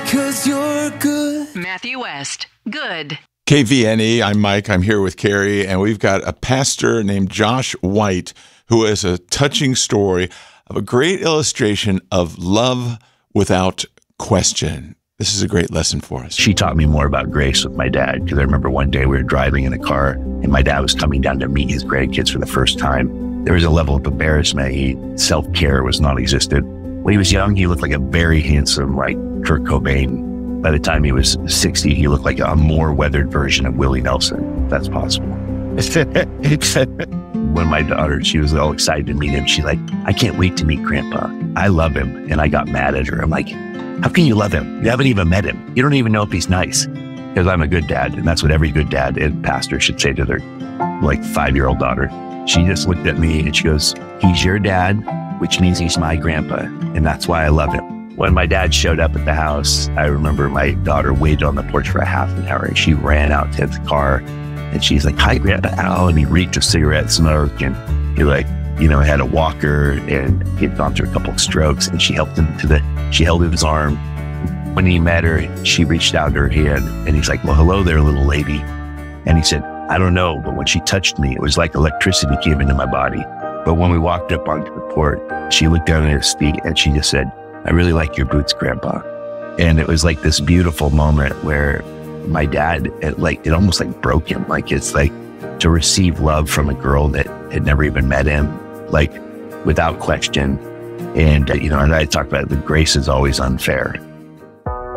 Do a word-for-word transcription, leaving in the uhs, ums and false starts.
'cause you're good. Matthew West, good. K V N E, I'm Mike. I'm here with Carrie, and we've got a pastor named Josh White who has a touching story of a great illustration of love without question. This is a great lesson for us. She taught me more about grace with my dad, because I remember one day we were driving in a car and my dad was coming down to meet his grandkids for the first time. There was a level of embarrassment. He, self-care was non-existent. When he was young, he looked like a very handsome, like Kurt Cobain. By the time he was sixty, he looked like a more weathered version of Willie Nelson, if that's possible. When my daughter, she was all excited to meet him. She's like, I can't wait to meet Grandpa. I love him. And I got mad at her. I'm like, how can you love him? You haven't even met him. You don't even know if he's nice. Because I'm a good dad. And that's what every good dad and pastor should say to their like five-year-old daughter. She just looked at me and she goes, he's your dad, which means he's my grandpa. And that's why I love him. When my dad showed up at the house, I remember my daughter waited on the porch for a half an hour and she ran out to the car and she's like, hi, Grandpa Al. And he reeked of cigarette smoke and he like, you know, had a walker and he had gone through a couple of strokes and she helped him to the, she held his arm. When he met her, she reached out her hand and he's like, well, hello there, little lady. And he said, I don't know, but when she touched me, it was like electricity came into my body. But when we walked up onto the porch, she looked down at his feet and she just said, I really like your boots, Grandpa. And it was like this beautiful moment where my dad, it like, it almost like broke him. Like it's like to receive love from a girl that had never even met him, like without question. And, uh, you know, and I talked about it, the grace is always unfair.